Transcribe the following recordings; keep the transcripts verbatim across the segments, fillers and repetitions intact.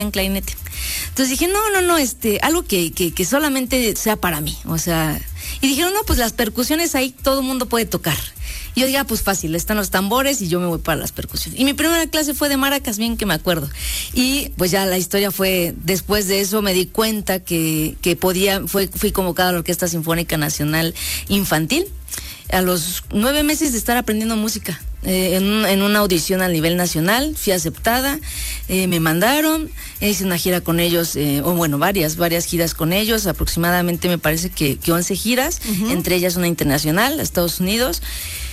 en clarinete. Entonces dije, no, no, no, este, algo que, que, que solamente sea para mí, o sea, y dijeron, no, pues las percusiones ahí todo el mundo puede tocar. Y yo dije, ah, pues fácil, están los tambores y yo me voy para las percusiones. Y mi primera clase fue de maracas, bien que me acuerdo. Y pues ya la historia fue, después de eso me di cuenta que, que podía, fue, fui convocada a la Orquesta Sinfónica Nacional Infantil a los nueve meses de estar aprendiendo música. Eh, en, en una audición a nivel nacional, fui aceptada, eh, me mandaron, hice una gira con ellos, eh, o bueno, varias, varias giras con ellos, aproximadamente me parece que, que once giras, uh-huh. Entre ellas una internacional a Estados Unidos.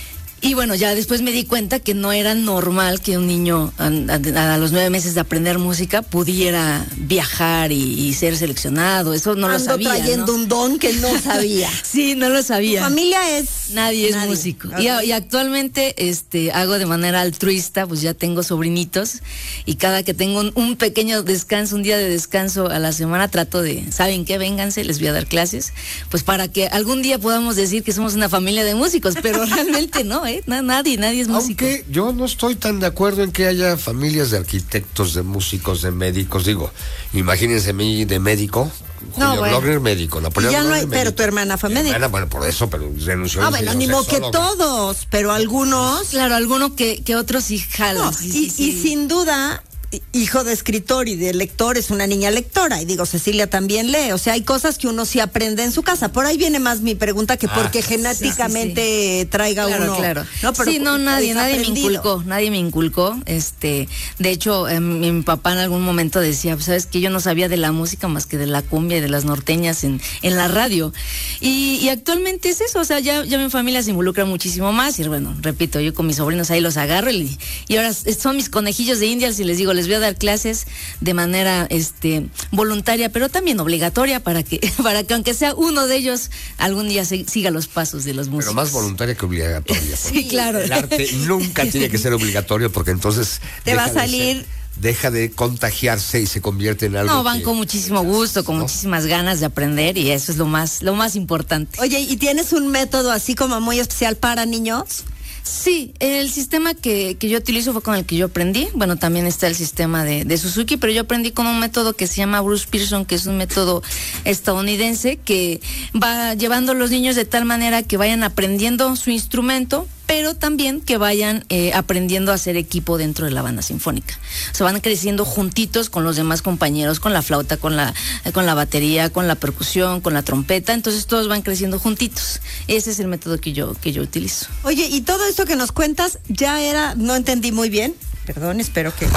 Y bueno, ya después me di cuenta que no era normal que un niño a, a, a los nueve meses de aprender música pudiera viajar y, y ser seleccionado. Eso no Ando lo sabía, trayendo ¿no? un don que no sabía. Sí, no lo sabía. ¿Tu familia es? Nadie es Nadie. músico. Y, y actualmente este, hago de manera altruista, pues ya tengo sobrinitos y cada que tengo un, un pequeño descanso, un día de descanso a la semana, trato de, ¿saben qué? Vénganse, les voy a dar clases, pues para que algún día podamos decir que somos una familia de músicos, pero realmente no, ¿eh? Nadie, nadie es músico. Aunque yo no estoy tan de acuerdo en que haya familias de arquitectos, de músicos, de médicos. Digo, imagínense a mí de médico. No, Julio bueno. Blogner, médico. Napoleón Ya no Blogner, hay, pero médico. tu hermana fue médica. Hermana, bueno, por eso, pero renunció. Ah, bueno, ni modo que todos, pero algunos. Claro, alguno que, que otros sí jalan. No, sí, y, sí, sí. y sin duda, hijo de escritor y de lector, es una niña lectora. Y digo, Cecilia también lee. O sea, hay cosas que uno sí aprende en su casa. Por ahí viene más mi pregunta que Ah, porque genéticamente sí, sí. traiga claro, uno. Claro, No, pero sí, no, nadie, nadie me aprendido. inculcó, nadie me inculcó. Este, de hecho, eh, mi, mi papá en algún momento decía, pues, sabes que yo no sabía de la música más que de la cumbia y de las norteñas en, en la radio. Y, y actualmente es eso, o sea, ya, ya mi familia se involucra muchísimo más. Y bueno, repito, yo con mis sobrinos ahí los agarro y, y ahora son mis conejillos de indias y les digo, les voy a dar clases de manera este voluntaria, pero también obligatoria para que para que aunque sea uno de ellos algún día se, siga los pasos de los músicos. Pero más voluntaria que obligatoria. Sí, claro. El arte nunca tiene que ser obligatorio porque entonces te va a salir de ser, deja de contagiarse y se convierte en algo. No, van que, con muchísimo gusto, con ¿no? muchísimas ganas de aprender y eso es lo más lo más importante. Oye, ¿y tienes un método así como muy especial para niños? Sí, el sistema que, que yo utilizo fue con el que yo aprendí. Bueno, también está el sistema de, de Suzuki, pero yo aprendí con un método que se llama Bruce Pearson, que es un método estadounidense que va llevando a los niños de tal manera que vayan aprendiendo su instrumento, pero también que vayan eh, aprendiendo a hacer equipo dentro de la banda sinfónica. O sea, van creciendo juntitos con los demás compañeros, con la flauta, con la, eh, con la batería, con la percusión, con la trompeta, entonces todos van creciendo juntitos. Ese es el método que yo, que yo utilizo. Oye, y todo esto que nos cuentas ya era, no entendí muy bien, perdón, espero que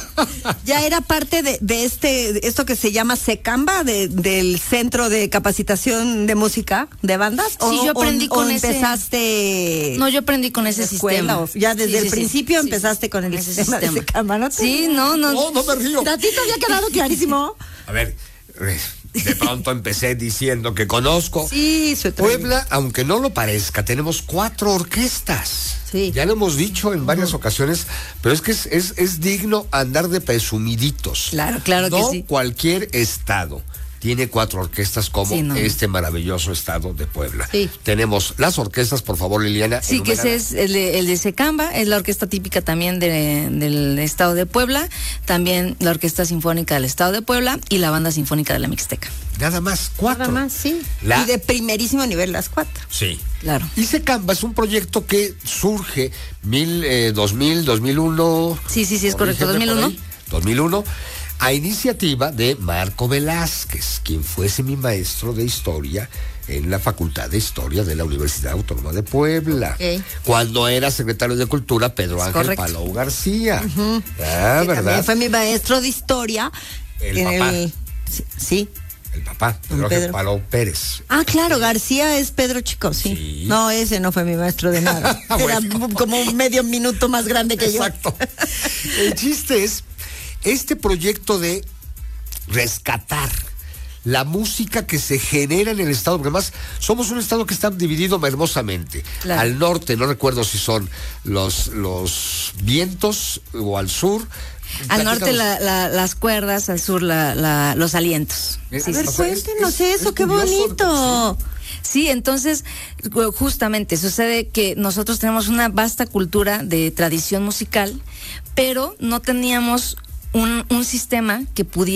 ya era parte de, de este, de esto que se llama SECAMBA, de, del Centro de Capacitación de Música de Bandas. Sí, o, yo aprendí o, con o ese. empezaste. No, yo aprendí con ese escuela, sistema. O, ya desde sí, el sí, principio sí, empezaste sí, con el ese sistema, sistema. de SECAMBA, ¿no? Sí, no, no. No, no me río. ¿A ti te había quedado clarísimo? A ver, de pronto empecé diciendo que conozco Sí, su Puebla, aunque no lo parezca, tenemos cuatro orquestas. Sí. Ya lo hemos dicho en varias uh-huh. ocasiones, pero es que es, es, es digno andar de presumiditos. Claro, claro no que sí. Cualquier estado tiene cuatro orquestas como sí, no. este maravilloso estado de Puebla. Sí. Tenemos las orquestas, por favor, Liliana. Sí, que ese es el de, el de SECAMBA, es la orquesta típica también de, del estado de Puebla, también la Orquesta Sinfónica del estado de Puebla y la Banda Sinfónica de la Mixteca. Nada más, cuatro. Nada más, sí. La... Y de primerísimo nivel las cuatro. Sí. Claro. Y SECAMBA es un proyecto que surge mil, eh, dos mil, dos mil uno. Sí, sí, sí, es correcto, dos mil uno. dos mil uno, a iniciativa de Marco Velázquez, quien fuese mi maestro de historia en la Facultad de Historia de la Universidad Autónoma de Puebla. Okay. Cuando era secretario de Cultura, Pedro es Ángel correcto. Palou García. Uh-huh. Ah, que ¿verdad? También fue mi maestro de historia. El en papá. El, sí. sí. El papá, Pedro Ángel Pedro. Palou Pérez. Ah, claro, García es Pedro Chico, sí. Sí. No, ese no fue mi maestro de nada. Era Bueno. como un medio minuto más grande que Exacto. yo. El chiste es este proyecto de rescatar la música que se genera en el estado, porque además somos un estado que está dividido hermosamente. Claro. Al norte, no recuerdo si son los, los vientos o al sur. Al norte Platícanos. la, la, las cuerdas, al sur la, la, los alientos. Eh, A Sí, ver, o sí, sea, es- cuéntenos es- eso, es qué curioso, bonito. Sí, entonces, justamente sucede que nosotros tenemos una vasta cultura de tradición musical, pero no teníamos un, un sistema que pudiera